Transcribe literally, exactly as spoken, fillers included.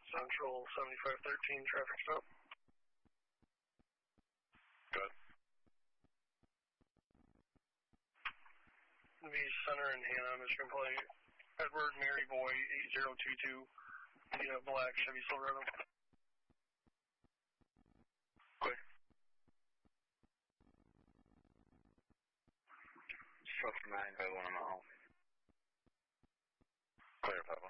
Central seventy-five thirteen traffic stop. Good. The Center in Hannah, Michigan Plate. Edward Mary Boy eight zero two two. Yeah, black Chevy Silverado. Quick. Structure nine five one mile. Clear, Papa.